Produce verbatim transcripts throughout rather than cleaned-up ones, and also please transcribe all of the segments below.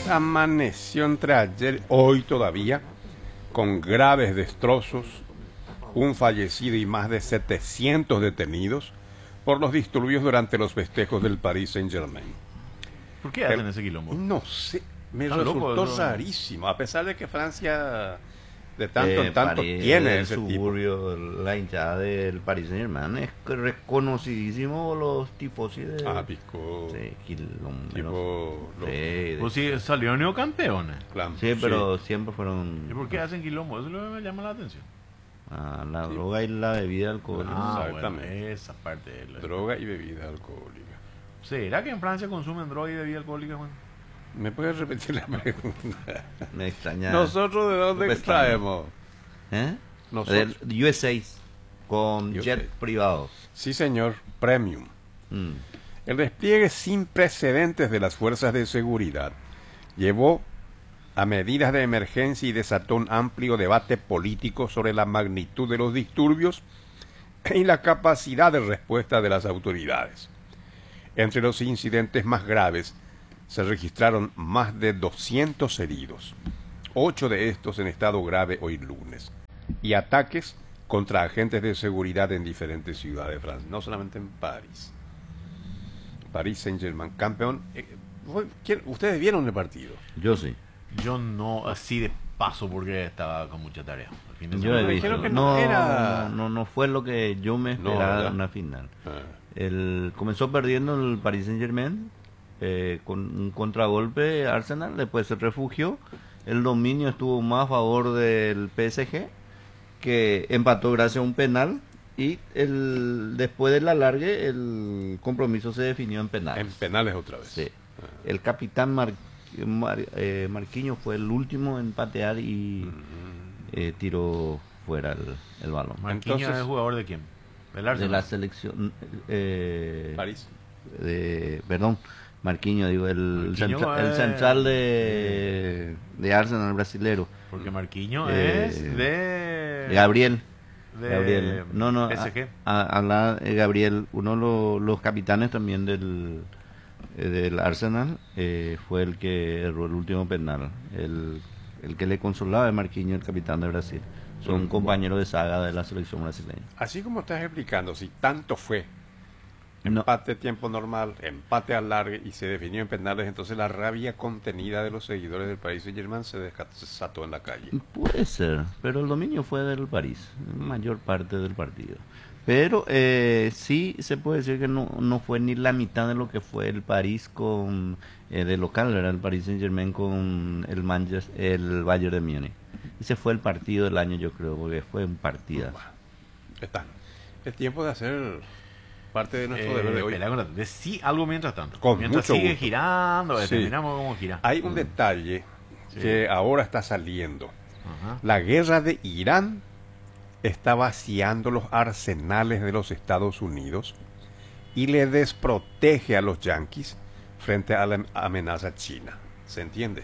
amaneció entre ayer, hoy todavía, con graves destrozos, un fallecido y más de setecientos detenidos por los disturbios durante los festejos del Paris Saint-Germain. ¿Por qué hacen ese quilombo? No sé, me Está resultó loco eso. rarísimo, a pesar de que Francia de tanto Eh, en tanto París, tiene el ese tipo. suburbio, la hinchada del Paris Saint-Germain es reconocidísimo los tipos de... Ah, Pisco, sí, quilomberos. tipo... Sí, lo- de- Pues sí, salieron neocampeones. Clam- sí, pero siempre fueron ¿Y por qué hacen quilombo? Eso es lo que me llama la atención. ah, la Sí. droga y la bebida alcohólica. Ah, bueno, Exactamente. esa parte de la... droga y bebida alcohólica. ¿Será que en Francia consumen droga y bebida alcohólica, Juan? ¿Me puedes repetir la pregunta? Me extraña. ¿Nosotros de dónde Pues, traemos? ¿Eh? Nosotros. Del U S A con U S A. jet privado. Sí, señor, premium. Mm. El despliegue sin precedentes de las fuerzas de seguridad llevó a medidas de emergencia y desató un amplio debate político sobre la magnitud de los disturbios y la capacidad de respuesta de las autoridades. Entre los incidentes más graves se registraron más de doscientos heridos, ocho de estos en estado grave hoy lunes, y ataques contra agentes de seguridad en diferentes ciudades de Francia, no solamente en París. París Saint-Germain, campeón. Eh, fue- ¿quién- ¿Ustedes vieron el partido? Yo sí. Yo no, así de paso, porque estaba con mucha tarea. El fin de Yo he semana. me visto. dijeron que no, no era- no, no fue lo que yo me No, esperaba ¿verdad? en una final. Ah, El, comenzó perdiendo el Paris Saint Germain eh, con un contragolpe Arsenal, después se refugió. El dominio estuvo más a favor del P S G, que empató gracias a un penal. Y el después del alargue, el compromiso se definió en penales. en penales otra vez. Sí. El capitán Mar, Mar- eh, Marquinhos fue el último en patear y eh, tiró fuera el, el balón. ¿Marquinhos Entonces- es jugador de quién? Del De Arsenal. la selección. Eh, París. de, perdón, Marquinhos, digo, el, Marquinhos centra- el es- central de, de Arsenal brasilero. Porque Marquinhos Eh, es de... De Gabriel. de Gabriel. No, no, P S G. a- a- habla, eh, Gabriel, uno de los, los capitanes también del, eh, del Arsenal, eh, fue el que erró el último penal. El, el que le consolaba es Marquinhos, el capitán de Brasil. Son Mm, compañeros de saga de la selección brasileña. Así como estás explicando, si tanto fue No. empate tiempo normal, empate al largue y se definió en penales, entonces la rabia contenida de los seguidores del Paris Saint-Germain se desató en la calle. Puede ser, pero el dominio fue del París, mayor parte del partido. Pero eh, sí se puede decir que no, no fue ni la mitad de lo que fue el París con eh, de local, era el Paris Saint Germain con el Manchester, el Bayern de Múnich. Ese fue el partido del año, yo creo, porque fue un partido. Está. Es tiempo de hacer parte de nuestro Eh, deber de hoy. espera, acuérdate, de sí algo mientras tanto. Con mientras mucho sigue gusto. girando, Sí. determinamos cómo gira. Hay un detalle Sí. que ahora está saliendo. Ajá. La guerra de Irán está vaciando los arsenales de los Estados Unidos y le desprotege a los yanquis frente a la amenaza china. ¿Se entiende?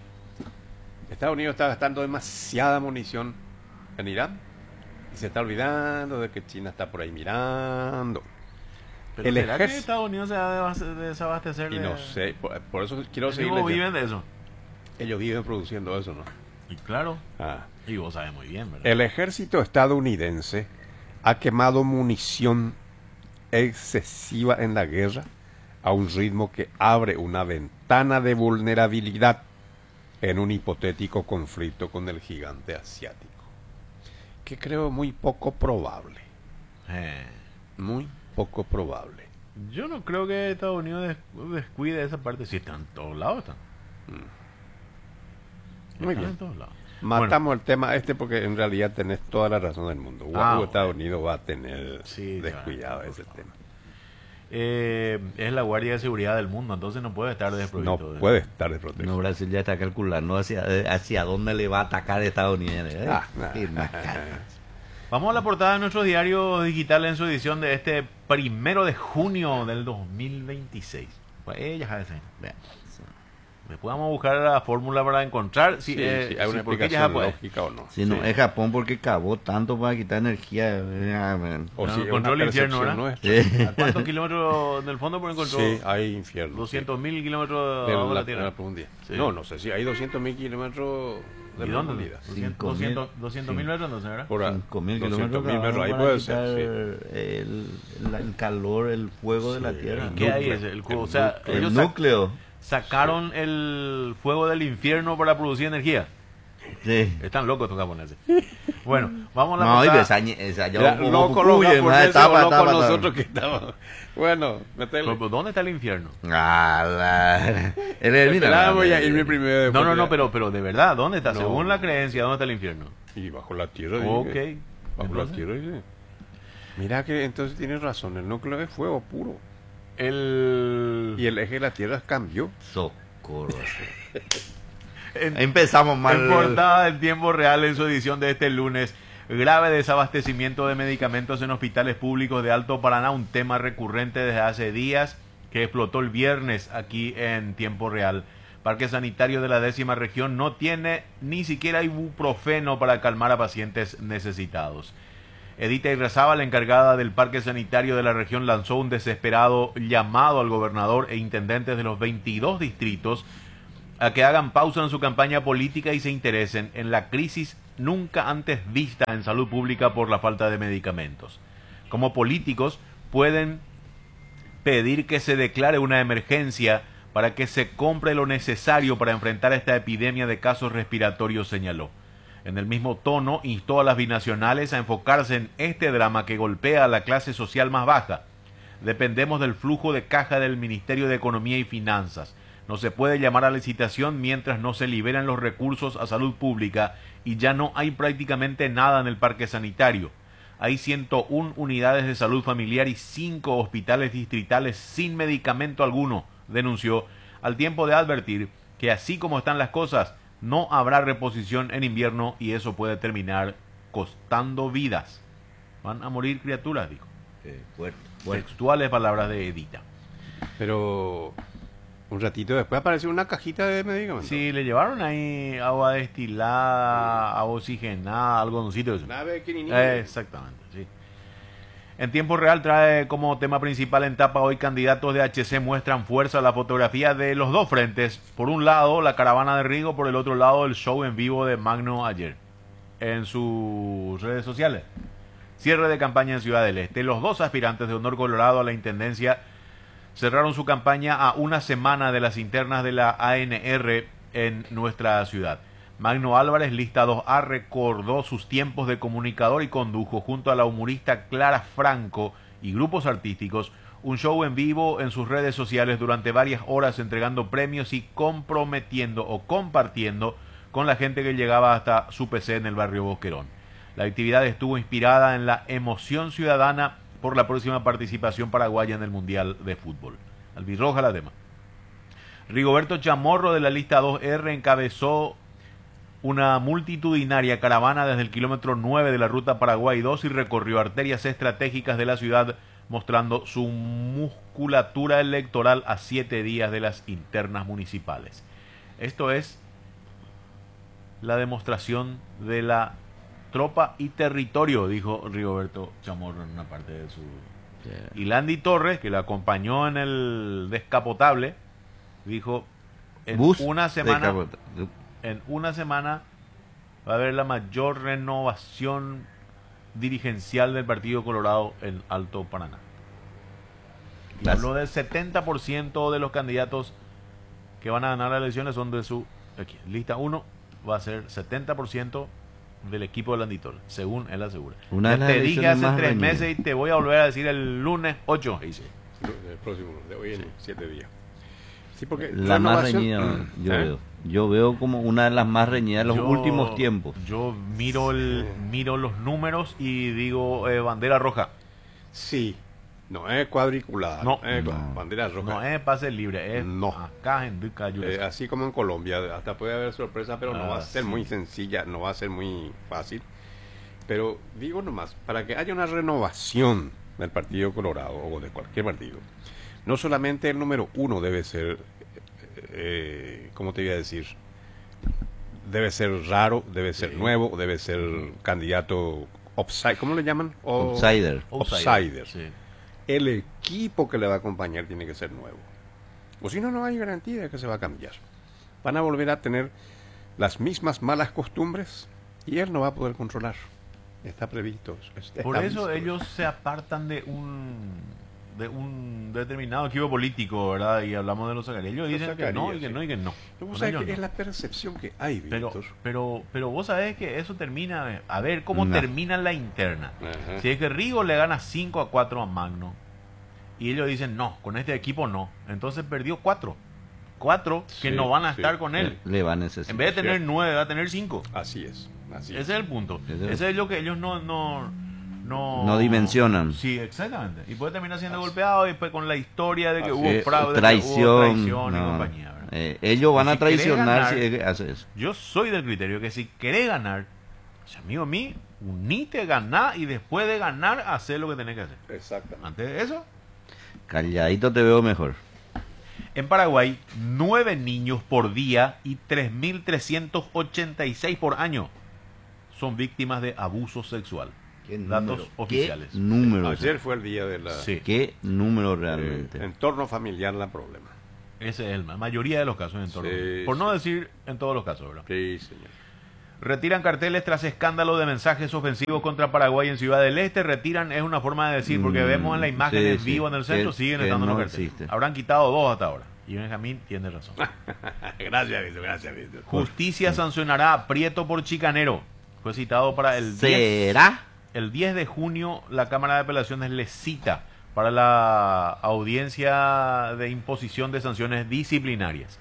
Estados Unidos está gastando demasiada munición en Irán y se está olvidando de que China está por ahí mirando. Pero el ¿será que ejército- Estados Unidos se va a des- desabastecer Y de... no sé, por, por eso quiero Ellos seguirles. viven de eso. Ellos viven produciendo eso, ¿no? Y claro, Ah. y vos sabes muy bien, ¿verdad? El ejército estadounidense ha quemado munición excesiva en la guerra a un ritmo que abre una ventana de vulnerabilidad en un hipotético conflicto con el gigante asiático, que creo muy poco probable, Eh, muy poco probable. yo no creo que Estados Unidos des- descuide esa parte. Si están en todos lados, están. Muy Están bien. en todos lados. Matamos el tema este porque en realidad tenés toda la razón del mundo. Ah, O Estados bueno. Unidos va a tener Sí, descuidado claro. ese tema. Eh, es la Guardia de Seguridad del mundo, entonces no puede estar No desprovisto. de- puede estar desprotegido. No, Brasil ya está calculando hacia, eh, hacia dónde le va a atacar Estados Unidos. ¿eh? Ah, nah. Qué macana. Vamos a la portada de nuestro diario digital en su edición de este primero de junio del dos mil veintiséis. Pues ella ya sabe. Vean. Después vamos a buscar la fórmula para encontrar si, Sí, eh, sí, hay si una por qué explicación ya puede. lógica o no. Si no, Sí. es Japón porque cavó tanto para quitar energía. eh, man. O No, si es encontró una el infierno, percepción ¿verdad? nuestra. Sí. ¿A cuántos kilómetros del fondo? Porque encontró Sí, hay infierno. doscientos mil kilómetros de abajo de la, la Tierra. de la profundidad. Sí. No, no sé si hay doscientos mil kilómetros de ¿Y dónde? profundidad. Cinco doscientos mil. doscientos mil Sí. metros, entonces, ¿verdad? Por a- cinco mil doscientos kilómetros mil metros, ahí para puede quitar ser, sí. el, el, el calor, el fuego de la Sí, tierra. el ¿Qué hay núcleo. ese? El, juego, El o sea, núcleo. ellos El sac- núcleo. sacaron el fuego del infierno para producir energía. Sí. Están locos estos japoneses. Bueno, vamos a la No, y pasada. esa, ñe- esa ya Ya, como loco Fukuye, los más japoneses etapa, o loco etapa, nosotros etapa. que estamos. Bueno, metele. Pero, pero, ¿dónde está el infierno? Ah, la... El Hermina, Esperaba, la- voy a irme primero. No, después no, no, ya. pero, pero de verdad, ¿dónde está? No. Según la creencia, ¿dónde está el infierno? Y bajo la tierra. Ok. dije. Bajo Entonces, la tierra, dice. Mira que entonces tienes razón, el núcleo es fuego puro. el... Y el eje de la tierra cambió. Socorro. en- Empezamos mal. En portada del Tiempo Real en su edición de este lunes, grave desabastecimiento de medicamentos en hospitales públicos de Alto Paraná, un tema recurrente desde hace días que explotó el viernes aquí en Tiempo Real. Parque Sanitario de la décima región no tiene ni siquiera ibuprofeno para calmar a pacientes necesitados. Edita Irrazaba, la encargada del Parque Sanitario de la región, lanzó un desesperado llamado al gobernador e intendentes de los veintidós distritos a que hagan pausa en su campaña política y se interesen en la crisis nunca antes vista en salud pública por la falta de medicamentos. Como políticos pueden pedir que se declare una emergencia para que se compre lo necesario para enfrentar esta epidemia de casos respiratorios, señaló. En el mismo tono, instó a las binacionales a enfocarse en este drama que golpea a la clase social más baja. Dependemos del flujo de caja del Ministerio de Economía y Finanzas. No se puede llamar a licitación mientras no se liberan los recursos a salud pública y ya no hay prácticamente nada en el parque sanitario. Hay ciento una unidades de salud familiar y cinco hospitales distritales sin medicamento alguno, denunció, al tiempo de advertir que así como están las cosas, no habrá reposición en invierno y eso puede terminar costando vidas. Van a morir criaturas, dijo. Eh, fuerte, fuerte. Textuales palabras de Edita. Pero un ratito después apareció una cajita de medicamentos. Sí, le llevaron ahí agua destilada, agua oxigenada, algodoncito de eso. Nave Kirinini. Eh, exactamente, sí. En tiempo real trae como tema principal en tapa hoy: candidatos de H C muestran fuerza. La fotografía de los dos frentes. Por un lado la caravana de Rigo, por el otro lado el show en vivo de Magno ayer en sus redes sociales. Cierre de campaña en Ciudad del Este. Los dos aspirantes de Honor Colorado a la intendencia cerraron su campaña a una semana de las internas de la A N R en nuestra ciudad. Magno Álvarez, lista dos A, recordó sus tiempos de comunicador y condujo, junto a la humorista Clara Franco y grupos artísticos, un show en vivo en sus redes sociales durante varias horas, entregando premios y comprometiendo o compartiendo con la gente que llegaba hasta su P C en el barrio Boquerón. La actividad estuvo inspirada en la emoción ciudadana por la próxima participación paraguaya en el Mundial de Fútbol. Albirroja la tema. Rigoberto Chamorro, de la lista dos R, encabezó una multitudinaria caravana desde el kilómetro nueve de la ruta Paraguay dos y recorrió arterias estratégicas de la ciudad, mostrando su musculatura electoral a siete días de las internas municipales. Esto es la demostración de la tropa y territorio, dijo Rigoberto Chamorro en una parte de su... Y Landy Torres, que la acompañó en el descapotable, dijo: en Bus una semana... de Capota- En una semana va a haber la mayor renovación dirigencial del Partido Colorado en Alto Paraná. Y Las- habló del setenta por ciento de los candidatos que van a ganar las elecciones son de su... Aquí, lista uno va a ser setenta por ciento del equipo de Landitor, según él asegura. Una de Ya las te dije elecciones hace más tres reñidas. meses y te voy a volver a decir el lunes ocho. Dice. El próximo, de hoy en siete días. Sí, porque La más renovación- reñida, yo ¿Eh? veo. Yo veo como una de las más reñidas de los Yo- últimos tiempos. Yo miro, el, miro los números y digo eh, bandera roja. Sí, no es cuadriculada, No. no es No. bandera roja. No es pase libre, es No. acá en Duca, yo Eh, así como en Colombia, hasta puede haber sorpresa, pero no Ah, va a ser sí. muy sencilla, no va a ser muy fácil. Pero digo nomás, para que haya una renovación del Partido Colorado o de cualquier partido, no solamente el número uno debe ser eh, ¿cómo te voy a decir? Debe ser raro, debe ser Sí. nuevo, debe ser candidato outside, ¿cómo le llaman? O- Outsider. Outsider. Sí. El equipo que le va a acompañar tiene que ser nuevo. O si no, no hay garantía de que se va a cambiar. Van a volver a tener las mismas malas costumbres y él no va a poder controlar. Está previsto. está Por eso visto. ellos se apartan de un de un determinado equipo político, ¿verdad? Y hablamos de los sacarías. Ellos Los dicen que no y sacarías, que sí. no y que no. Vos Con sabés ellos que es no. la percepción que hay, Pero, Víctor. pero, pero vos sabés que eso termina, a ver cómo No. termina la interna. Ajá. Si es que Rigo le gana cinco a cuatro a Magno y ellos dicen no, con este equipo no, entonces perdió cuatro. Cuatro que Sí, no van a sí. estar con él. Le va a necesitar. En vez de tener cierto. nueve, va a tener cinco. Así es. Así Ese es. es el punto. Ese es- Ese es lo que ellos no no no, No dimensionan. Sí, exactamente. Y puede terminar siendo golpeado y después con la historia de que Así hubo es. fraude, que hubo traición. traición y No. compañía, ¿verdad? Eh, ellos van Y a si querés traicionar ganar- si es que hace eso. Yo soy del criterio que si querés ganar, pues, amigo mío, unite, ganá y después de ganar, hacer lo que tenés que hacer. Exactamente. Antes de eso, Calladito te veo mejor. en Paraguay, nueve niños por día y tres mil trescientos ochenta y seis por año son víctimas de abuso sexual. Datos oficiales. ¿Qué número? Ayer fue el día de la Sí. ¿Qué número eh, realmente? entorno familiar la problema. Ese es el, la mayoría de los casos en torno. Sí, Por no sí. decir en todos los casos, ¿verdad? Sí, señor. Retiran carteles tras escándalo de mensajes ofensivos contra Paraguay en Ciudad del Este. Retiran es una forma de decir, porque Mm, vemos en la imagen sí, en sí. vivo en el centro, Que- siguen que estando no los carteles. existe. Habrán quitado dos hasta ahora. Y Benjamín tiene razón. gracias, Víctor. Gracias, Víctor. Justicia sancionará a Prieto por chicanero. Fue citado para el diez, ¿Será? el diez de junio. La Cámara de Apelaciones le cita para la audiencia de imposición de sanciones disciplinarias.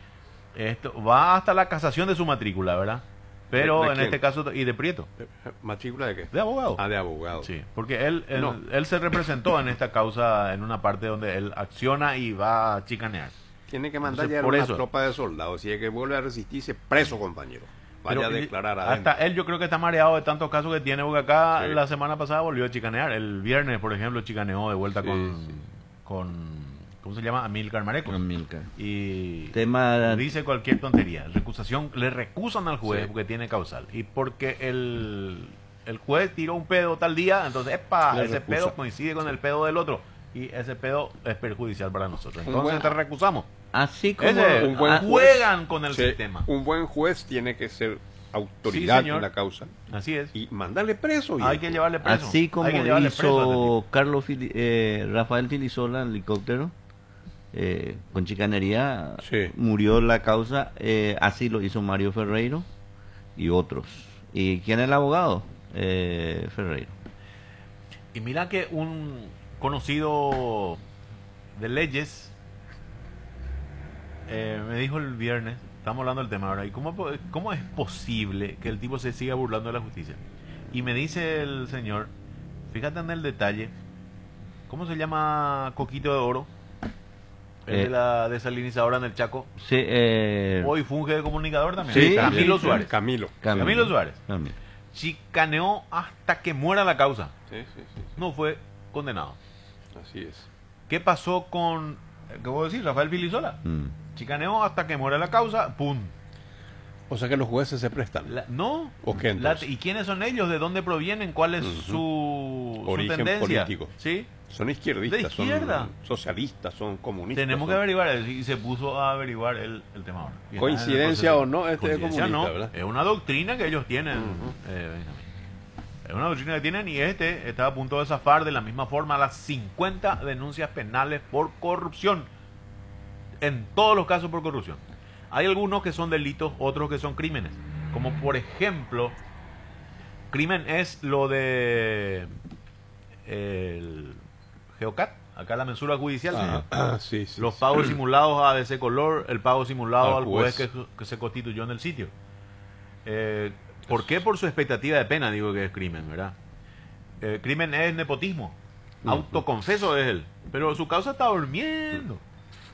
Esto va hasta la casación de su matrícula, ¿verdad? Pero ¿De- de en quién? este caso, y de Prieto, ¿Matrícula de qué? de abogado. Ah, de abogado. Sí, porque él, él, No. él se representó en esta causa en una parte donde él acciona y va a chicanear. Tiene que mandar Entonces, ya por una eso. tropa de soldados. Si es que vuelve a resistirse, preso, compañero. Vaya Pero a él- declarar adentro. hasta él yo creo que está mareado de tantos casos que tiene, porque acá Sí. la semana pasada volvió a chicanear. El viernes, por ejemplo, chicaneó de vuelta Sí, con, sí. con, ¿cómo se llama? Amílcar Mareco. Amílcar. Y Tema dice cualquier tontería. Recusación, le recusan al juez Sí. porque tiene causal. Y porque el, el juez tiró un pedo tal día, entonces, epa, Le ese recusa. pedo coincide con el pedo del otro. Y ese pedo es perjudicial para nosotros. Un Entonces buen- te recusamos. Así como Ese, un buen ah, juez. juegan con el Sí, sistema. Un buen juez tiene que ser autoridad señor. en la causa Así es. y mandarle preso. Hay viejo. que llevarle preso. así como Hay que llevarle preso a ese tipo. hizo Carlos Fili- eh, Rafael Filisola en helicóptero eh, con chicanería, Sí. murió la causa. Eh, así lo hizo Mario Ferreiro y otros. ¿Y quién es el abogado? Eh, Ferreiro. Y mira que un conocido de leyes eh, me dijo el viernes, estamos hablando del tema ahora, ¿y cómo, po- cómo es posible que el tipo se siga burlando de la justicia? Y me dice el señor, fíjate en el detalle, ¿cómo se llama Coquito de Oro? El Eh. de la desalinizadora en el Chaco. Sí, eh, Hoy funge de comunicador también. Sí, Camilo sí, Suárez. Camilo. Camilo Suárez. Camilo. Chicaneó hasta que muera la causa. Sí, sí, sí. No fue condenado. Así es. ¿Qué pasó con, qué puedo decir, Rafael Filisola? Mm. Chicaneó hasta que muera la causa, ¡pum! O sea que los jueces se prestan. La- no. ¿O qué La- entonces? ¿Y quiénes son ellos? ¿De dónde provienen? ¿Cuál es Ujú. su, su Origen tendencia? político. ¿Sí? Son izquierdistas, De izquierda. son socialistas, son comunistas. Tenemos que son- averiguar eso, y se puso a averiguar el, el tema ahora. Y está en el Coincidencia proceso. o no, este es Coincidencia comunista, no, ¿verdad? es una doctrina que ellos tienen, Ujú. eh, Benjamín. Es una doctrina que tienen, y este está a punto de zafar de la misma forma las cincuenta denuncias penales por corrupción. En todos los casos por corrupción. Hay algunos que son delitos, otros que son crímenes. Como por ejemplo, crimen es lo de el Geocat, acá la mensura judicial, señor. Ah, sí, sí. Los sí. pagos simulados a D C Color, el pago simulado Al al juez juez. que, que se constituyó en el sitio. Eh, ¿Por qué? Por su expectativa de pena digo que es crimen, ¿verdad? Eh, crimen es nepotismo. Ujú. Autoconfeso es él. Pero su causa está durmiendo.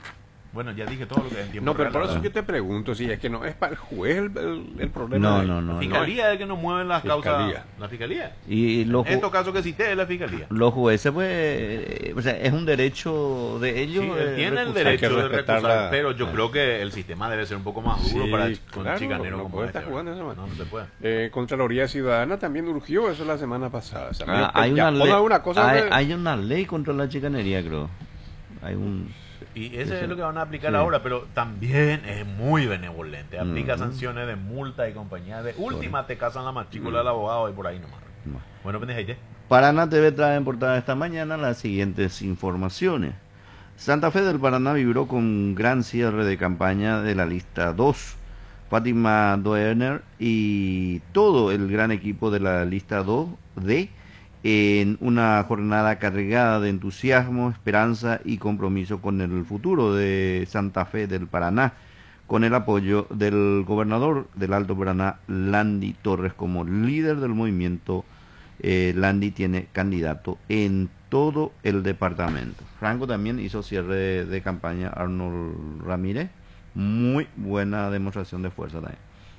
Bueno, ya dije todo lo que en tiempo No, pero real, por ¿verdad? eso yo te pregunto si es que no es para el juez el, el- el problema. No, de- no, no. La fiscalía es el que nos mueve las Fiscalía. causas. La fiscalía. Y los, En estos casos que cité es la fiscalía. los jueces, pues, eh, o sea, es un derecho de ellos. Sí, eh, él tiene el recusar. Hay que derecho de respetar recusar, la- pero yo ah. creo que el sistema debe ser un poco más duro Sí, para con claro, chicaneros no como puede este, estar jugando ¿verdad? esa No, no se puede. Eh, Contraloría Ciudadana también urgió eso la semana pasada. O sea, Ah, pero hay, ya, una ponga ley, una cosa hay, de- hay una ley contra la chicanería, creo. Hay un... Y ese Eso. es lo que van a aplicar Sí. ahora, pero también es muy benevolente. Aplica Ujú. sanciones de multa y compañía. De última te casan la matrícula del abogado y por ahí nomás. No. Bueno, pendejeite. Paraná T V trae en portada esta mañana las siguientes informaciones. Santa Fe del Paraná vibró con un gran cierre de campaña de la lista dos. Fátima Doerner y todo el gran equipo de la lista dos D en una jornada cargada de entusiasmo, esperanza y compromiso con el futuro de Santa Fe del Paraná, con el apoyo del gobernador del Alto Paraná, Landy Torres, como líder del movimiento. eh, Landy tiene candidato en todo el departamento. Franco también hizo cierre de, de campaña, Arnold Ramírez, muy buena demostración de fuerza también.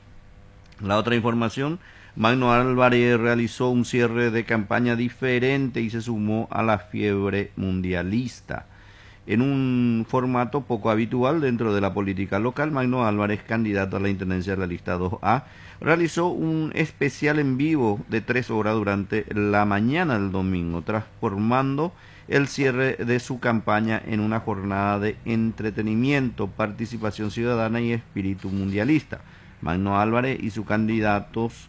La otra información, Magno Álvarez realizó un cierre de campaña diferente y se sumó a la fiebre mundialista. En un formato poco habitual dentro de la política local, Magno Álvarez, candidato a la intendencia de la lista dos A, realizó un especial en vivo de tres horas durante la mañana del domingo, transformando el cierre de su campaña en una jornada de entretenimiento, participación ciudadana y espíritu mundialista. Magno Álvarez y sus candidatos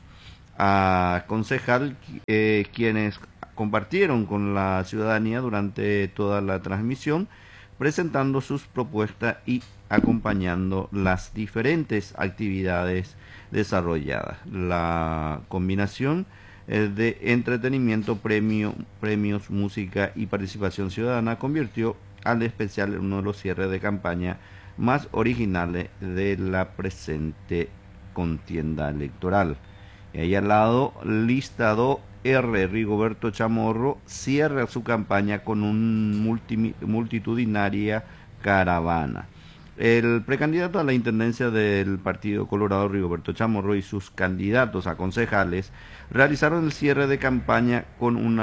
a concejal, eh, quienes compartieron con la ciudadanía durante toda la transmisión, presentando sus propuestas y acompañando las diferentes actividades desarrolladas. La combinación eh, de entretenimiento, premio, premios, música y participación ciudadana convirtió al especial en uno de los cierres de campaña más originales de la presente contienda electoral. Y ahí al lado, listado R. Rigoberto Chamorro cierra su campaña con una multi, multitudinaria caravana. El precandidato a la intendencia del Partido Colorado, Rigoberto Chamorro, y sus candidatos a concejales realizaron el cierre de campaña con una